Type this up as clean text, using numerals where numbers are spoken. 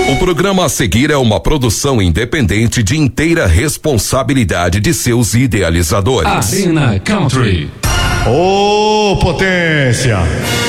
O programa a seguir é uma produção independente de inteira responsabilidade de seus idealizadores. Arena Country. Ô, potência!